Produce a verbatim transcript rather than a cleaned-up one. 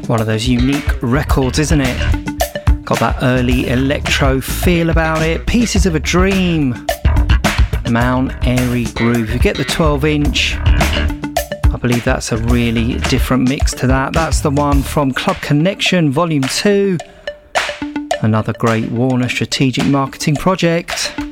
One of those unique records, isn't it? Got that early electro feel about it. Pieces of a Dream. Mount Airy Groove. You get the twelve inch. I believe that's a really different mix to that. That's the one from Club Connection Volume two. Another great Warner strategic marketing project.